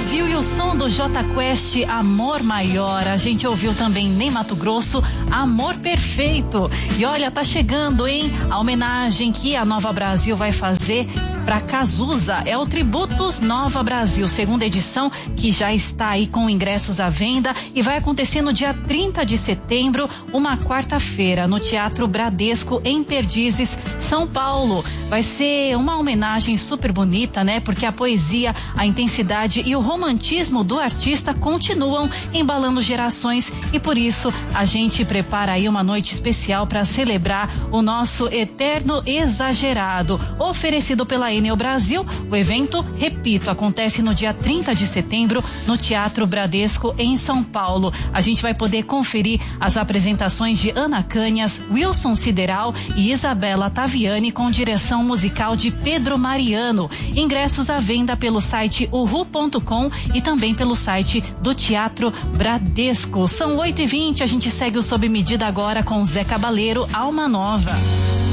Brasil e o som do Jota Quest, Amor Maior. A gente ouviu também Ney Matogrosso, Amor Perfeito. E olha, tá chegando, hein? A homenagem que a Nova Brasil vai fazer para Cazuza é o Tributos Nova Brasil, segunda edição, que já está aí com ingressos à venda e vai acontecer no dia 30 de setembro, uma quarta-feira, no Teatro Bradesco, em Perdizes, São Paulo. Vai ser uma homenagem super bonita, né? Porque a poesia, a intensidade e o romantismo do artista continuam embalando gerações e por isso a gente prepara aí uma noite especial para celebrar o nosso eterno exagerado, oferecido pela Enel Brasil. O evento, repito, acontece no dia 30 de setembro no Teatro Bradesco em São Paulo. A gente vai poder conferir as apresentações de Ana Canhas, Wilson Sideral e Isabela Taviani com direção musical de Pedro Mariano. Ingressos à venda pelo site uhu.com e também pelo site do Teatro Bradesco. São 8h20, a gente segue o Sob Medida agora com Zé Cabaleiro, Alma Nova.